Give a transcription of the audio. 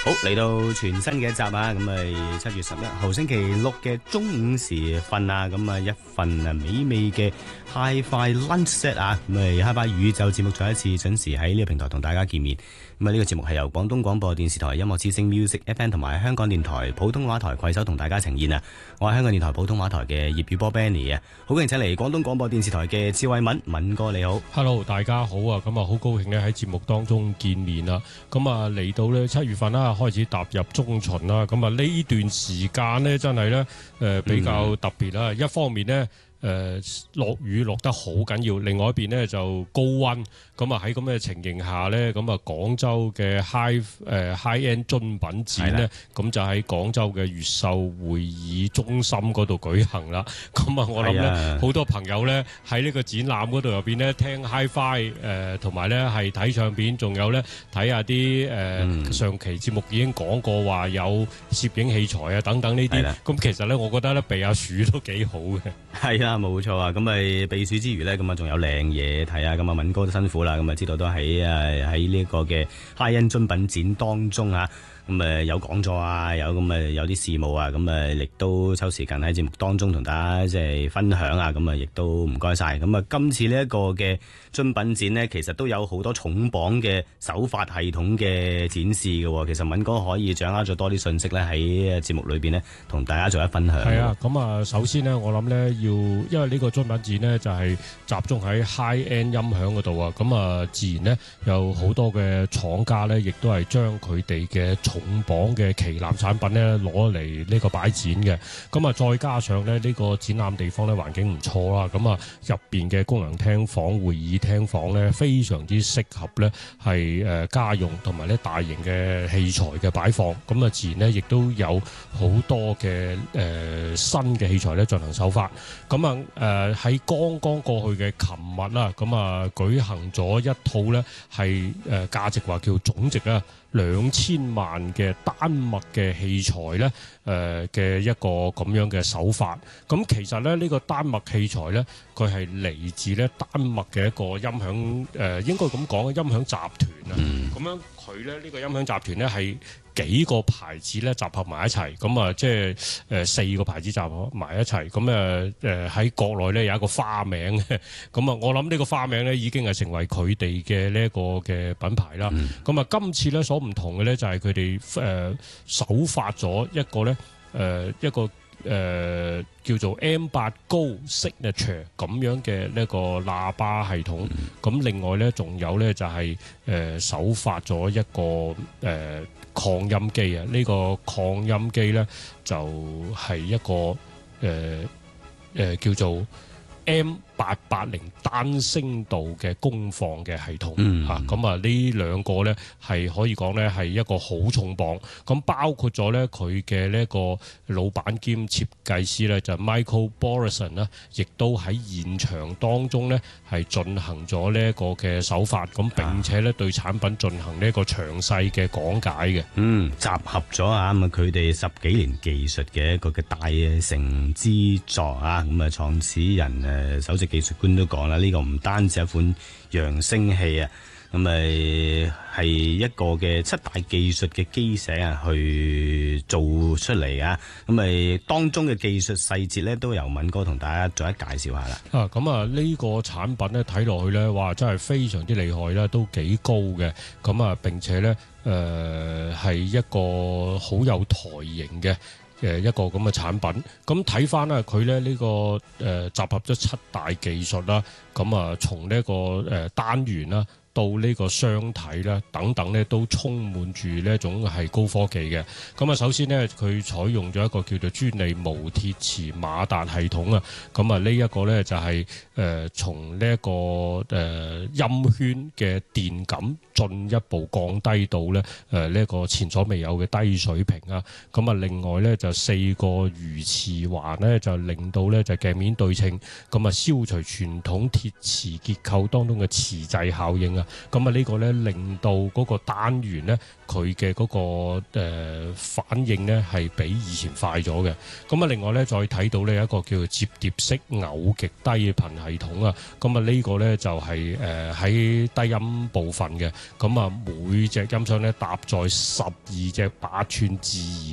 好，嚟到全新嘅一集啊，咁咪7月11號星期六嘅中午時分啊，咁啊一份啊美味嘅 Hi-Fi Lunch Set 啊，咁咪 Hi-Fi 宇宙節目再一次準時喺呢個平台同大家見面。咁啊呢個節目係由廣東廣播電視台音樂之聲 Music FM 同埋香港電台普通話台攜手同大家呈現啊。我係香港電台普通話台嘅業餘波 Benny 啊，好歡迎請嚟廣東廣播電視台嘅智慧敏哥，你好。 Hello， 大家好啊！咁啊，好高興咧喺節目當中見面啦。咁啊，嚟到咧7月份啦，開始踏入中旬啦。咁啊，呢段時間咧真係咧比較特別啦。一方面咧落雨落得好緊要，另外一邊咧就高溫。咁啊喺咁嘅情形下咧，咁啊廣州嘅 high end 精品展咧，咁就喺廣州嘅越秀會議中心嗰度舉行啦。咁啊，我諗咧好多朋友咧喺呢個展覽嗰度入邊咧聽 Hi-Fi 同埋咧係睇唱片，仲有咧睇下啲上期節目已經講過話有攝影器材啊等等呢啲。咁其實咧，我覺得咧避下暑都幾好嘅。 係啊，冇錯啊。咁咪避暑之餘咧，咁啊仲有靚嘢睇啊。咁啊敏哥都辛苦啦，咁啊知道都喺呢個嘅 Hi-End 精品展當中啊。咁有講座啊，有啲事務啊，咁亦都抽時間喺節目當中同大家即係分享啊，咁亦都唔該晒。咁今次呢一個嘅精品展呢，其實都有好多重磅嘅手法系統嘅展示嘅。其實敏哥可以掌握咗多啲信息咧，喺節目裏邊呢，同大家做一分享。 係啊，咁啊，首先呢，我諗呢因為呢個精品展呢，就係集中喺 high-end 音響嗰度啊，咁啊，自然呢，有好多嘅廠家呢，亦都係將佢哋嘅重磅嘅旗艦產品咧攞嚟呢個擺展嘅，咁啊再加上咧呢個展覽地方咧環境唔錯啦，咁啊入邊嘅功能廳房、會議廳房咧非常之適合咧係家用同埋咧大型嘅器材嘅擺放，咁啊自然咧亦都有好多嘅新嘅器材咧進行首發，咁啊喺剛剛過去嘅琴日啦，咁啊舉行咗一套咧係價值話叫總值啊2000萬嘅丹麥嘅器材咧，嘅一個咁樣嘅手法。咁其實咧呢個丹麥器材咧，佢係嚟自咧丹麥嘅一個音響應該咁講嘅音響集團啊。咁樣佢咧呢個音響集團咧係幾個牌子咧集合埋一齊，咁啊即係4個牌子集合埋一齊，咁喺國內咧有一個花名嘅，咁啊我諗呢個花名咧已經係成為佢哋嘅呢一個嘅品牌啦。咁啊今次咧所唔同嘅咧就係佢哋首發咗一個咧一個叫做 M8 Go Signature 咁樣嘅呢個喇叭系統，咁另外咧仲有咧就係首發咗一個擴音機啊！呢個擴音機咧就係一個叫做 M880 單聲道嘅功放嘅系統嚇，咁啊呢兩個咧係可以講咧係一個好重磅，咁包括咗咧佢嘅呢一個老闆兼設計師咧就係 Michael Borison 啦，亦都喺現場當中咧係進行咗呢一個嘅手法，咁並且咧對產品進行呢一個詳細嘅講解嘅。 集合咗啊咁啊佢哋10幾年技術嘅一個嘅大成之作啊，咁啊創始人首席技術官都講啦，呢個唔單止係一款揚聲器啊，咁係一個嘅7大技術嘅基石啊，去做出嚟啊，咁當中嘅技術細節咧，都由敏哥同大家再一介紹下啦。 咁啊呢個產品咧睇落去咧，哇真係非常之厲害啦，都幾高嘅，咁啊並且咧係一個好有台型嘅。一個咁嘅產品，咁睇翻咧佢咧呢個集合咗7大技術啦，咁啊從呢個單元啦到呢個雙體啦等等咧，都充滿住呢一種係高科技嘅。咁啊首先呢，佢採用咗一個叫做專利無鐵磁馬達系統啊，咁啊呢一個咧就係從呢一個音圈嘅電感進一步降低到咧呢一個前所未有嘅低水平啊。咁啊另外咧就4個魚磁環咧就令到咧就鏡面對稱，咁啊消除傳統鐵磁結構當中嘅磁滯效應啊。 啦。咁啊呢個咧令到嗰個單元咧佢嘅嗰個反應咧係比以前快咗嘅。咁啊另外咧再睇到呢一個叫做摺疊式偶極低頻系統啊。咁啊呢個咧就係喺低音部分嘅。咁啊每隻音箱咧搭載12隻8寸自